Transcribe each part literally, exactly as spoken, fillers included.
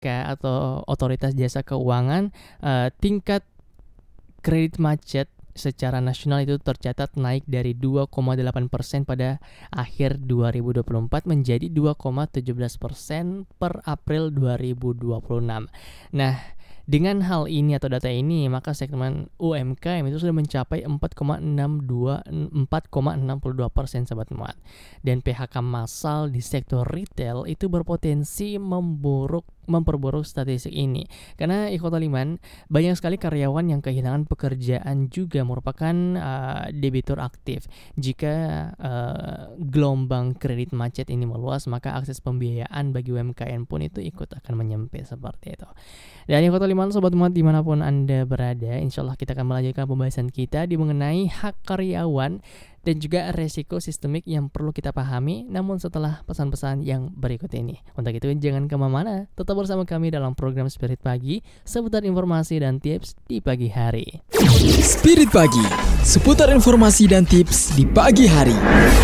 K atau Otoritas Jasa Keuangan, uh, tingkat kredit macet secara nasional itu tercatat naik dari dua koma delapan persen pada akhir dua ribu dua puluh empat menjadi dua koma satu tujuh persen per April dua ribu dua puluh enam. Nah, dengan hal ini atau data ini, maka segmen U M K M itu sudah mencapai empat koma enam dua persen sahabat muat. Dan P H K massal di sektor retail itu berpotensi memburuk memperburuk statistik ini. Karena Ikhwatal Iman, banyak sekali karyawan yang kehilangan pekerjaan juga merupakan uh, debitur aktif. Jika uh, gelombang kredit macet ini meluas, maka akses pembiayaan bagi U M K M pun itu ikut akan menyempit seperti itu. Dan Ikhwatal Iman, Sobat Muat dimanapun Anda berada, insya Allah kita akan melanjutkan pembahasan kita di mengenai hak karyawan dan juga resiko sistemik yang perlu kita pahami, namun setelah pesan-pesan yang berikut ini. Untuk itu jangan kemana-mana, tetap bersama kami dalam program Spirit Pagi, seputar informasi dan tips di pagi hari. Spirit Pagi, seputar informasi dan tips di pagi hari.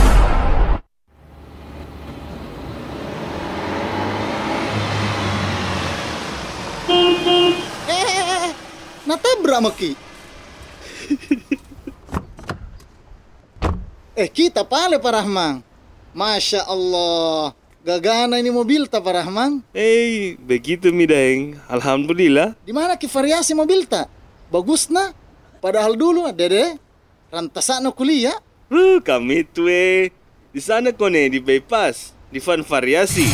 Eh, natabrak maki. Eh, kita pale Pak Rahman. Masya Allah, gagana ini mobil ta Pak Rahman. Eh, begitu mi Daeng. Alhamdulillah. Di mana ki variasi mobil ta? Bagus na. Padahal dulu Dede rantasana kuliah. Uh, kami tuh eh. Di sana kone di bypass, di Van Variasi.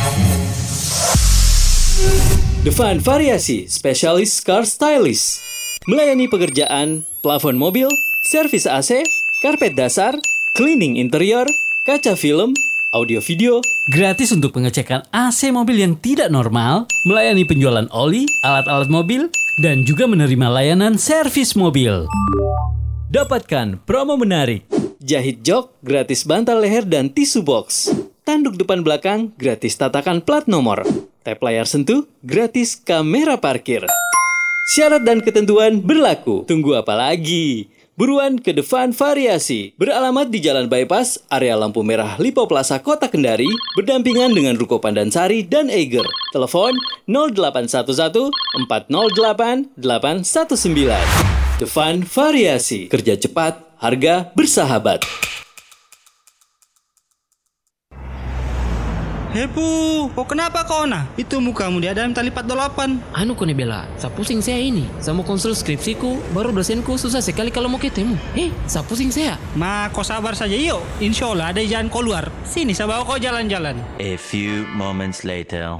Devan Variasi, spesialis car stylist. Melayani pekerjaan plafon mobil, servis A C, karpet dasar, cleaning interior, kaca film, audio video, gratis untuk pengecekan A C mobil yang tidak normal, melayani penjualan oli, alat-alat mobil, dan juga menerima layanan servis mobil. Dapatkan promo menarik. Jahit jok, gratis bantal leher dan tisu box. Tanduk depan belakang, gratis tatakan plat nomor. Tap layar sentuh, gratis kamera parkir. Syarat dan ketentuan berlaku. Tunggu apa lagi? Buruan ke Devan Variasi. Beralamat di Jalan Bypass, area lampu merah Lipo Plaza Kota Kendari, berdampingan dengan Ruko Pandansari dan Eiger. Telepon nol delapan satu satu empat nol delapan delapan satu sembilan. Devan Variasi. Kerja cepat, harga bersahabat. Hepu, kok kenapa kau nah? Itu mukamu di dalam tali empat delapan. Anu kone bela, sa pusing saya ini. Sama konsul skripsiku, baru dosenku susah sekali kalau mau ketemu. Eh, sa pusing saya. Ma, kau sabar saja yuk. Insya Allah ada jalan kau luar. Sini, saya bawa kau jalan-jalan. A few moments later.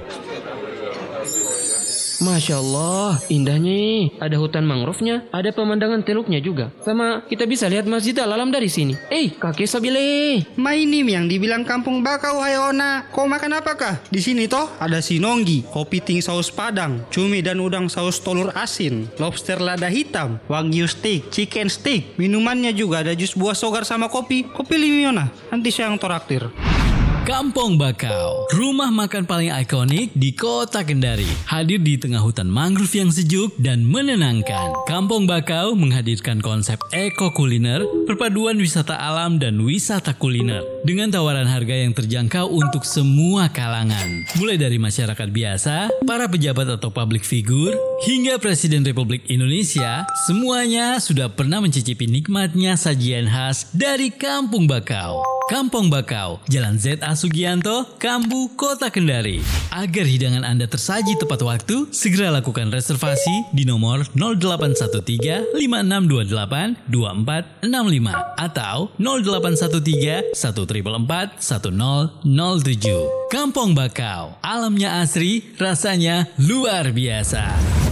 Masya Allah, indahnya. Ada hutan mangrove-nya, ada pemandangan teluknya juga. Sama kita bisa lihat Masjid Al-Alam dari sini. Eh, kakek Sabile. Ma ini yang dibilang kampung bakau Hayona. Kau makan apakah? Di sini toh ada sinonggi, kopi ting saus padang, cumi dan udang saus telur asin, lobster lada hitam, wagyu steak, chicken steak. Minumannya juga ada jus buah sogar sama kopi. Kopi limiona. Nanti saya yang toraktir. Kampung Bakau, rumah makan paling ikonik di Kota Kendari. Hadir di tengah hutan mangrove yang sejuk dan menenangkan. Kampung Bakau menghadirkan konsep eko kuliner, perpaduan wisata alam dan wisata kuliner. Dengan tawaran harga yang terjangkau untuk semua kalangan. Mulai dari masyarakat biasa, para pejabat atau public figure, hingga Presiden Republik Indonesia, semuanya sudah pernah mencicipi nikmatnya sajian khas dari Kampung Bakau. Kampung Bakau, Jalan Z A Sugianto, Kambu, Kota Kendari. Agar hidangan Anda tersaji tepat waktu, segera lakukan reservasi di nomor nol delapan satu tiga lima enam dua delapan dua empat enam lima atau nol delapan satu tiga satu empat empat satu nol nol tujuh. Kampung Bakau, alamnya asri, rasanya luar biasa.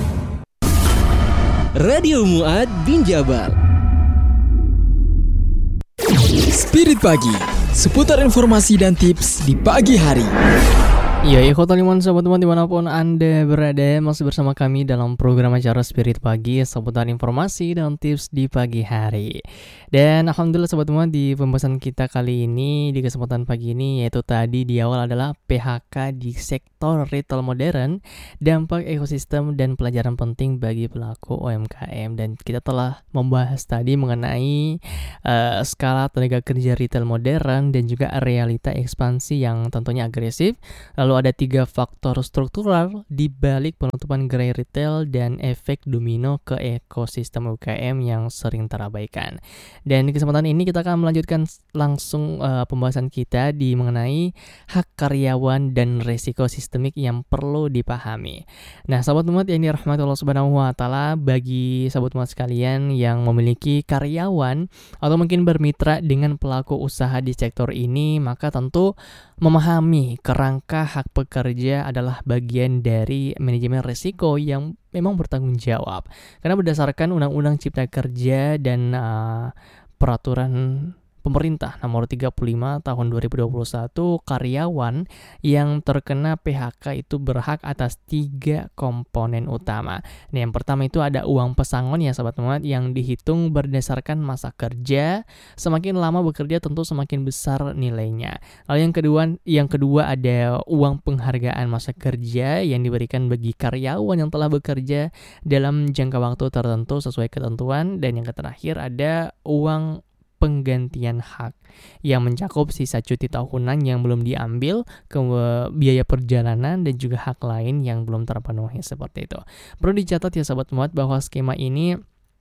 Radio Muad bin Jabal. Spirit Pagi, seputar informasi dan tips di pagi hari. Ya, Ikhwatal Iman, sahabat teman dimanapun Anda berada, masih bersama kami dalam program acara Spirit Pagi, seputar informasi dan tips di pagi hari. Dan Alhamdulillah sahabat teman, di pembahasan kita kali ini, di kesempatan pagi ini, yaitu tadi di awal adalah P H K di sektor retail modern, dampak ekosistem dan pelajaran penting bagi pelaku U M K M. Dan kita telah membahas tadi mengenai uh, skala tenaga kerja retail modern dan juga realita ekspansi yang tentunya agresif. Lalu Lalu ada tiga faktor struktural di balik penutupan gerai retail dan efek domino ke ekosistem U K M yang sering terabaikan. Dan di kesempatan ini kita akan melanjutkan langsung uh, pembahasan kita di mengenai hak karyawan dan resiko sistemik yang perlu dipahami. Nah, sahabat muat yang dirahmati Allah Subhanahu wa taala, bagi sahabat muat sekalian yang memiliki karyawan atau mungkin bermitra dengan pelaku usaha di sektor ini, maka tentu memahami kerangka hak pekerja adalah bagian dari manajemen risiko yang memang bertanggung jawab. Karena berdasarkan Undang-Undang Cipta Kerja dan uh, peraturan pemerintah nomor tiga puluh lima tahun dua ribu dua puluh satu, karyawan yang terkena P H K itu berhak atas tiga komponen utama. Nah, yang pertama itu ada uang pesangon ya sahabat muat, yang dihitung berdasarkan masa kerja. Semakin lama bekerja tentu semakin besar nilainya. Lalu yang kedua, yang kedua ada uang penghargaan masa kerja yang diberikan bagi karyawan yang telah bekerja dalam jangka waktu tertentu sesuai ketentuan. Dan yang terakhir ada uang penggantian hak yang mencakup sisa cuti tahunan yang belum diambil, ke biaya perjalanan dan juga hak lain yang belum terpenuhi seperti itu. Perlu dicatat ya sahabat muat bahwa skema ini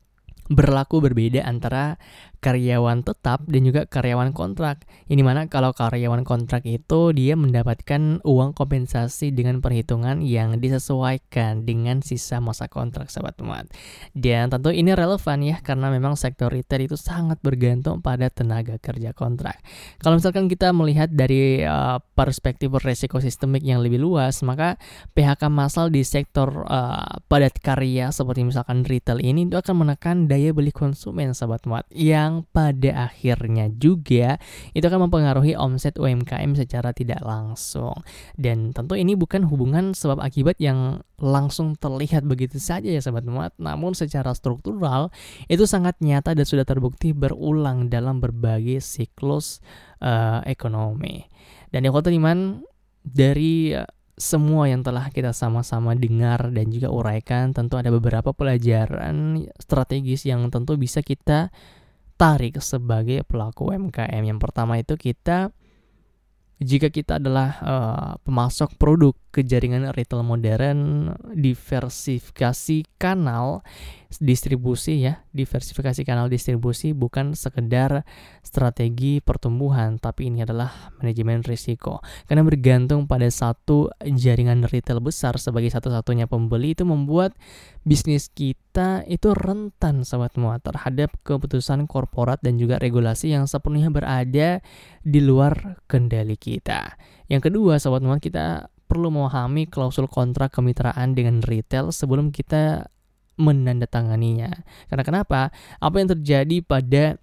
berlaku berbeda antara karyawan tetap dan juga karyawan kontrak. Ini mana kalau karyawan kontrak itu dia mendapatkan uang kompensasi dengan perhitungan yang disesuaikan dengan sisa masa kontrak sahabat muat. Dan tentu ini relevan ya, karena memang sektor retail itu sangat bergantung pada tenaga kerja kontrak. Kalau misalkan kita melihat dari uh, perspektif resiko sistemik yang lebih luas, maka P H K massal di sektor uh, padat karya seperti misalkan retail ini itu akan menekan daya beli konsumen sahabat muat, yang pada akhirnya juga itu akan mempengaruhi omset U M K M secara tidak langsung. Dan tentu ini bukan hubungan sebab akibat yang langsung terlihat begitu saja ya sahabat muat, namun secara struktural itu sangat nyata dan sudah terbukti berulang dalam berbagai siklus uh, ekonomi. Dan yang iman dari uh, semua yang telah kita sama-sama dengar dan juga uraikan, tentu ada beberapa pelajaran strategis yang tentu bisa kita tarik sebagai pelaku U M K M. Yang pertama itu kita, jika kita adalah uh, pemasok produk ke jaringan retail modern, diversifikasi kanal distribusi ya, diversifikasi kanal distribusi bukan sekedar strategi pertumbuhan, tapi ini adalah manajemen risiko. Karena bergantung pada satu jaringan retail besar sebagai satu-satunya pembeli itu membuat bisnis kita itu rentan sahabat muat terhadap keputusan korporat dan juga regulasi yang sepenuhnya berada di luar kendali kita. Yang kedua sahabat muat, kita perlu memahami klausul kontrak kemitraan dengan retail sebelum kita menandatanganinya. Karena kenapa? Apa yang terjadi pada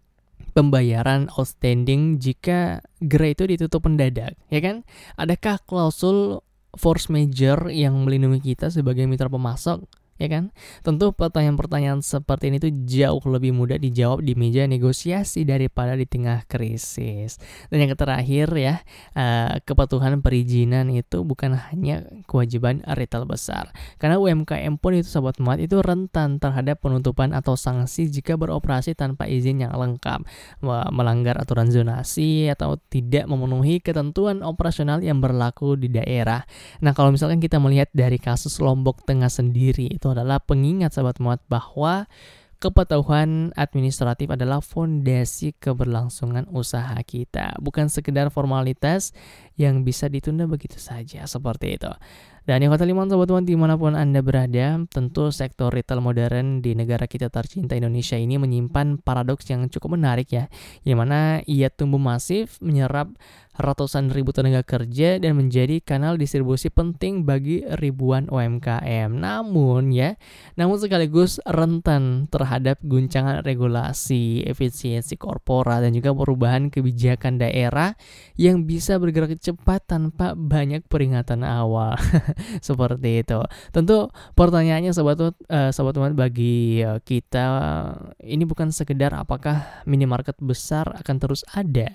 pembayaran outstanding jika gerai itu ditutup mendadak, ya kan? Adakah klausul force majeure yang melindungi kita sebagai mitra pemasok? Ya kan? Tentu pertanyaan-pertanyaan seperti ini tuh jauh lebih mudah dijawab di meja negosiasi daripada di tengah krisis. Dan yang terakhir ya, uh, kepatuhan perizinan itu bukan hanya kewajiban retail besar. Karena U M K M pun itu sahabat muat itu rentan terhadap penutupan atau sanksi jika beroperasi tanpa izin yang lengkap, melanggar aturan zonasi atau tidak memenuhi ketentuan operasional yang berlaku di daerah. Nah, kalau misalkan kita melihat dari kasus Lombok Tengah sendiri, itu adalah pengingat sahabat muat bahwa kepatuhan administratif adalah fondasi keberlangsungan usaha kita, bukan sekedar formalitas yang bisa ditunda begitu saja seperti itu. Dan yang kelima sobat-sobat dimanapun Anda berada, tentu sektor retail modern di negara kita tercinta Indonesia ini menyimpan paradoks yang cukup menarik ya, yang mana ia tumbuh masif, menyerap ratusan ribu tenaga kerja dan menjadi kanal distribusi penting bagi ribuan U M K M. Namun ya, namun sekaligus rentan terhadap guncangan regulasi, efisiensi korporat dan juga perubahan kebijakan daerah yang bisa bergerak cepat tanpa banyak peringatan awal. Seperti itu. Tentu pertanyaannya sobat uh, sobat teman bagi uh, kita ini bukan sekedar apakah minimarket besar akan terus ada,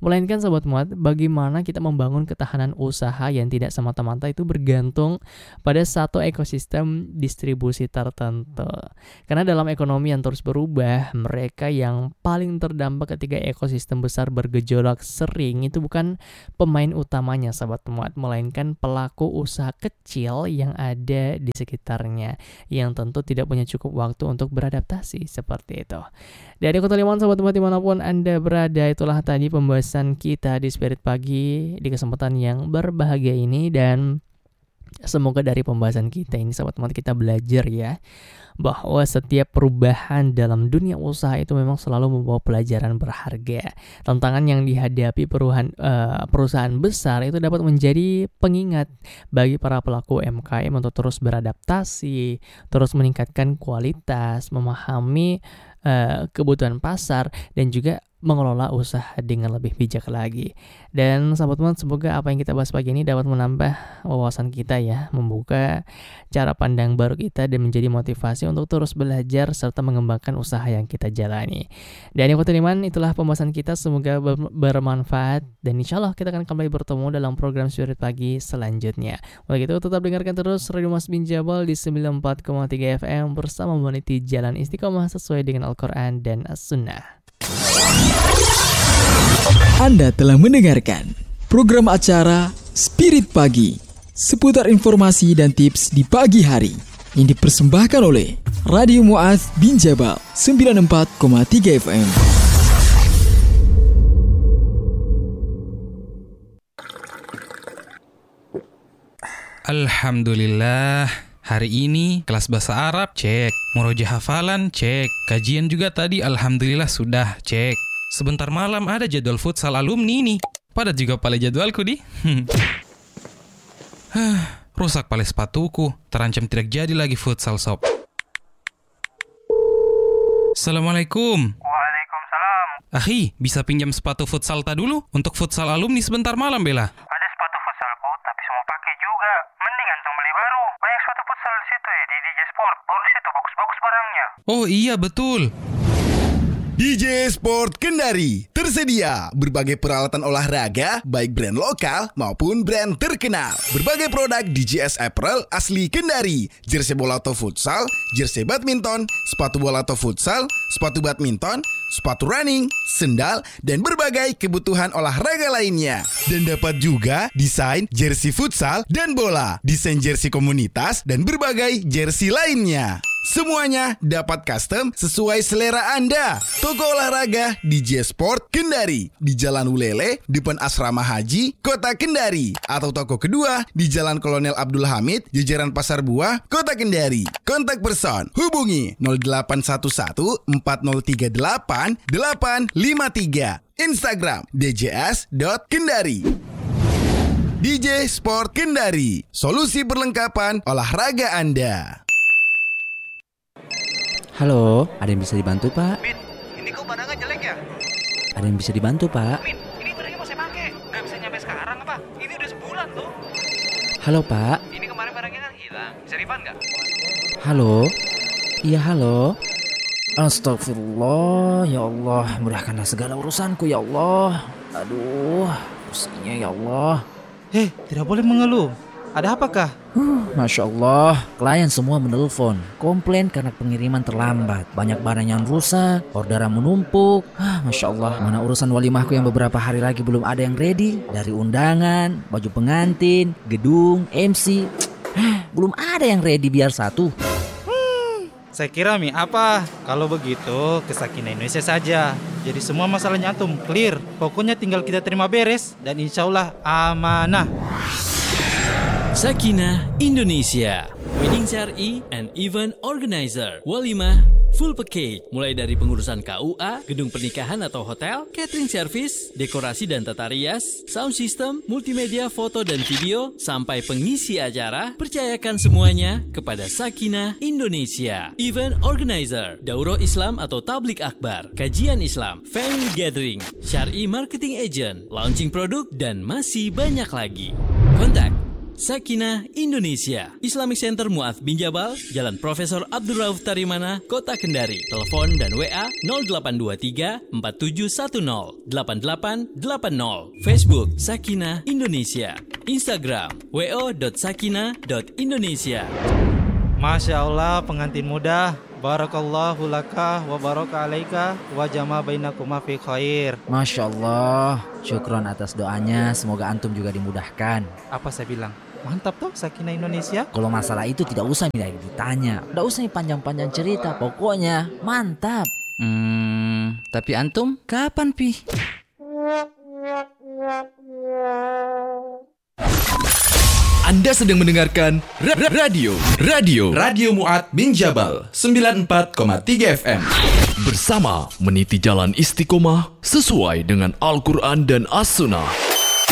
melainkan Sobat Muat, bagaimana kita membangun ketahanan usaha yang tidak semata-mata itu bergantung pada satu ekosistem distribusi tertentu. Karena dalam ekonomi yang terus berubah, mereka yang paling terdampak ketika ekosistem besar bergejolak sering itu bukan pemain utamanya Sobat Muat, melainkan pelaku usaha kecil yang ada di sekitarnya, yang tentu tidak punya cukup waktu untuk beradaptasi seperti itu. Dari Kota Liman Sobat Muat dimanapun Anda berada, itulah tadi pembahasan kita di Spirit Pagi di kesempatan yang berbahagia ini, dan semoga dari pembahasan kita ini Sobat Muat kita belajar ya, bahwa setiap perubahan dalam dunia usaha itu memang selalu membawa pelajaran berharga. Tantangan yang dihadapi perusahaan, uh, perusahaan besar itu dapat menjadi pengingat bagi para pelaku U M K M untuk terus beradaptasi, terus meningkatkan kualitas, memahami uh, kebutuhan pasar, dan juga mengelola usaha dengan lebih bijak lagi. Dan sahabat teman, semoga apa yang kita bahas pagi ini dapat menambah wawasan kita ya, membuka cara pandang baru kita dan menjadi motivasi untuk terus belajar serta mengembangkan usaha yang kita jalani. Dan yang Iman, itulah pembahasan kita, semoga ber- bermanfaat, dan insya Allah kita akan kembali bertemu dalam program Spirit Pagi selanjutnya. Oleh itu tetap dengarkan terus Radio Mas Binjabal di sembilan puluh empat koma tiga F M bersama meniti jalan istiqomah sesuai dengan Al-Quran dan As-Sunnah. Anda telah mendengarkan program acara Spirit Pagi, seputar informasi dan tips di pagi hari, yang dipersembahkan oleh Radio Muaz Binjabal sembilan puluh empat koma tiga F M. Alhamdulillah, hari ini kelas bahasa Arab cek, murojaah hafalan cek, kajian juga tadi alhamdulillah sudah cek. Sebentar malam ada jadwal futsal alumni nih. Padat juga pale jadwalku di. Rusak pale sepatuku, terancam tidak jadi lagi futsal sob. Assalamualaikum. Waalaikumsalam. Ahi, bisa pinjam sepatu futsal ta dulu untuk futsal alumni sebentar malam Bella? Ada sepatu futsalku tapi semua pakai juga. Mending antum beli baru. Banyak sepatu futsal di situ ya, di D J Sport. Baru situ bagus-bagus barangnya. Oh iya betul. D J Sport Kendari tersedia berbagai peralatan olahraga baik brand lokal maupun brand terkenal. Berbagai produk D J S Apparel asli Kendari, jersey bola atau futsal, jersey badminton, sepatu bola atau futsal, sepatu badminton, sepatu running, sendal, dan berbagai kebutuhan olahraga lainnya. Dan dapat juga desain jersey futsal dan bola, desain jersey komunitas, dan berbagai jersey lainnya. Semuanya dapat custom sesuai selera Anda. Toko olahraga D J Sport Kendari di Jalan Ulele, depan Asrama Haji, Kota Kendari. Atau toko kedua di Jalan Kolonel Abdul Hamid, jajaran Pasar Buah, Kota Kendari. Kontak person hubungi nol delapan satu satu empat nol tiga delapan delapan lima tiga. Instagram d j s dot kendari. D J Sport Kendari, solusi perlengkapan olahraga Anda. Halo, ada yang bisa dibantu Pak? Min, ini kok barangnya jelek ya? Ada yang bisa dibantu Pak? Min, ini barangnya mau saya pakai. Gak bisa nyampe sekarang apa? Ini udah sebulan tuh. Halo Pak? Ini kemarin barangnya kan hilang. Bisa refund gak? Halo? Iya halo? Astagfirullah, ya Allah, mudahkanlah segala urusanku ya Allah. Aduh, pusingnya ya Allah. Hei, tidak boleh mengeluh. Ada apakah? Huh, Masya Allah, klien semua menelpon, komplain karena pengiriman terlambat, banyak barang yang rusak, orderan menumpuk. Ah, Masya Allah, mana urusan walimahku yang beberapa hari lagi belum ada yang ready, dari undangan, baju pengantin, gedung, M C, ah, belum ada yang ready biar satu. Hmm, saya kira Mi apa? Kalau begitu ke Sakinah Indonesia saja. Jadi semua masalahnya antum clear. Pokoknya tinggal kita terima beres dan insya Allah amanah. Sakinah Indonesia, Wedding Syar'i and Event Organizer, Walimah Full Package, mulai dari pengurusan K U A, gedung pernikahan atau hotel, catering service, dekorasi dan tata rias, sound system, multimedia foto dan video, sampai pengisi acara. Percayakan semuanya kepada Sakinah Indonesia. Event Organizer, Daurah Islam atau Tablik Akbar, kajian Islam, family gathering, Syar'i marketing agent, launching produk, dan masih banyak lagi. Kontak Sakinah Indonesia, Islamic Center Mu'adz bin Jabal, Jalan Profesor Abdul Rauf Tarimana, Kota Kendari. Telepon dan W A nol delapan dua tiga empat tujuh satu nol delapan delapan delapan nol. Facebook Sakinah Indonesia. Instagram w o dot sakinah dot indonesia. Masya Allah, pengantin muda. Barakallahu laka wa baraka alaika wa jama bainakuma fi khair. Masya Allah, syukron atas doanya. Semoga antum juga dimudahkan. Apa saya bilang? Mantap toh Sakinah Indonesia. Kalau masalah itu tidak usah nih ditanya, tidak usah nih panjang-panjang cerita. Pokoknya mantap. Hmm, tapi antum kapan pi? Anda sedang mendengarkan ra- ra- radio Radio Radio Mu'adz bin Jabal sembilan puluh empat koma tiga F M. Bersama meniti jalan istiqomah sesuai dengan Al-Quran dan As-Sunnah.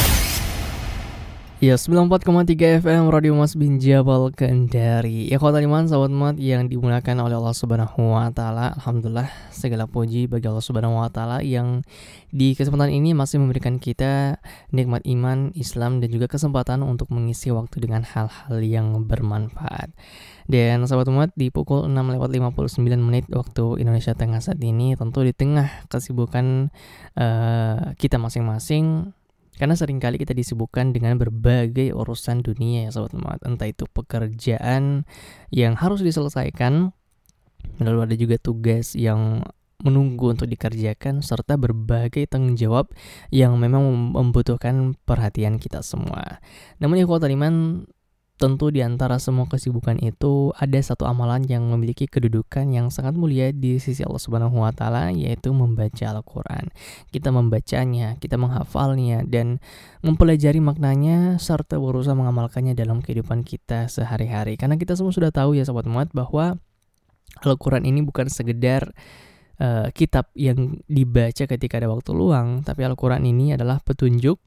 Ya, sembilan puluh empat koma tiga F M Radio Mu'adz bin Jabal Kendari. Ya, kota iman, sahabat Mu'adz yang dimuliakan oleh Allah Subhanahu wa taala. Alhamdulillah, segala puji bagi Allah Subhanahu wa taala yang di kesempatan ini masih memberikan kita nikmat iman, Islam dan juga kesempatan untuk mengisi waktu dengan hal-hal yang bermanfaat. Dan sahabat Mu'adz, di pukul enam lewat lima puluh sembilan menit waktu Indonesia Tengah saat ini, tentu di tengah kesibukan uh, kita masing-masing, karena seringkali kita disibukkan dengan berbagai urusan dunia ya sahabat Mu'adz. Entah itu pekerjaan yang harus diselesaikan, lalu ada juga tugas yang menunggu untuk dikerjakan, serta berbagai tanggung jawab yang memang membutuhkan perhatian kita semua. Namun ya ikhwatal iman, tentu di antara semua kesibukan itu ada satu amalan yang memiliki kedudukan yang sangat mulia di sisi Allah Subhanahu wa taala, yaitu membaca Al-Qur'an. Kita membacanya, kita menghafalnya dan mempelajari maknanya serta berusaha mengamalkannya dalam kehidupan kita sehari-hari. Karena kita semua sudah tahu ya sahabat Mu'adz bahwa Al-Qur'an ini bukan sekedar uh, kitab yang dibaca ketika ada waktu luang, tapi Al-Qur'an ini adalah petunjuk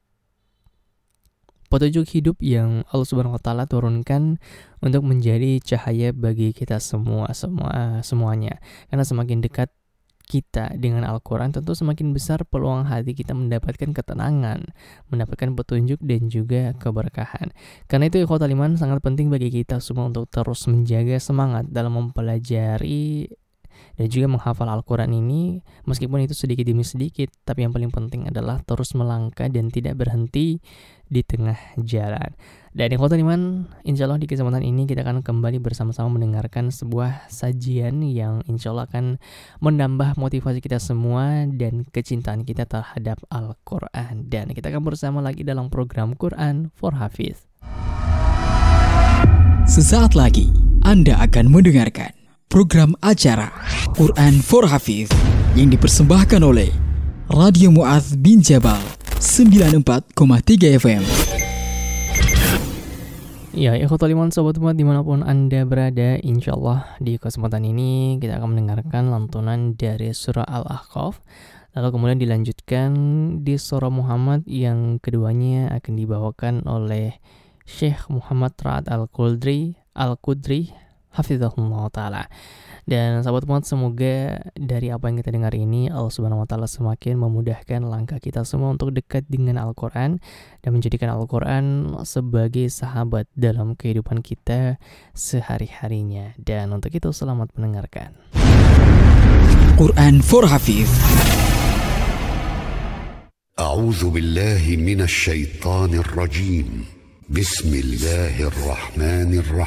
petunjuk hidup yang Allah Subhanahu wa taala turunkan untuk menjadi cahaya bagi kita semua semua semuanya. Karena semakin dekat kita dengan Al-Qur'an, tentu semakin besar peluang hati kita mendapatkan ketenangan, mendapatkan petunjuk dan juga keberkahan. Karena itu ikhwatal iman, sangat penting bagi kita semua untuk terus menjaga semangat dalam mempelajari dan juga menghafal Al-Quran ini, meskipun itu sedikit demi sedikit, tapi yang paling penting adalah terus melangkah dan tidak berhenti di tengah jalan. Dan ikhwatal iman, insya Allah di kesempatan ini kita akan kembali bersama-sama mendengarkan sebuah sajian yang insya Allah akan menambah motivasi kita semua dan kecintaan kita terhadap Al-Quran. Dan kita akan bersama lagi dalam program Quran for Hafiz. Sesaat lagi Anda akan mendengarkan program acara Quran for Hafiz yang dipersembahkan oleh Radio Mu'adz bin Jabal sembilan puluh empat koma tiga F M. Ya, ikhwatal iman sobat umat dimanapun Anda berada, insya Allah di kesempatan ini kita akan mendengarkan lantunan dari surah Al-Ahqaf, lalu kemudian dilanjutkan di surah Muhammad yang keduanya akan dibawakan oleh Syekh Muhammad Ra'ad Al-Qudri Al-Qudri Hafizahullah Ta'ala. Dan sahabat umat, semoga dari apa yang kita dengar ini Allah Subhanahu wa taala semakin memudahkan langkah kita semua untuk dekat dengan Al-Qur'an dan menjadikan Al-Qur'an sebagai sahabat dalam kehidupan kita sehari-harinya. Dan untuk itu selamat mendengarkan Quran for Hafiz. A'udzu billahi minasy syaithanir rajim. Bismillahirrahmanirrahim.